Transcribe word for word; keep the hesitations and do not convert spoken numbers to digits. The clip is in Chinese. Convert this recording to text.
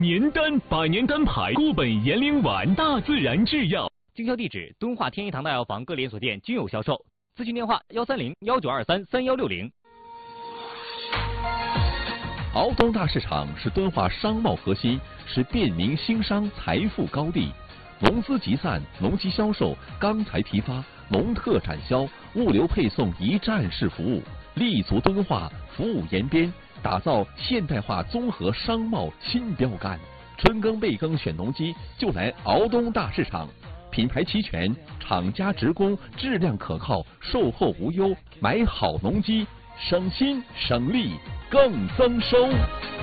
年丹百年单牌固本延龄丸，大自然制药。 经销地址：敦化天一堂大药房各连锁店均有销售。咨询电话：幺三零幺九二三三幺六零。 敖东大市场是敦化商贸核心，是便民兴商财富高地。农资集散、农机销售、钢材批发、农特产销、物流配送一站式服务，立足敦化，服务延边，打造现代化综合商贸新标杆。春耕备耕选农机就来敖东大市场，品牌齐全，厂家直供，质量可靠，售后无忧，买好农机省心省力更增收。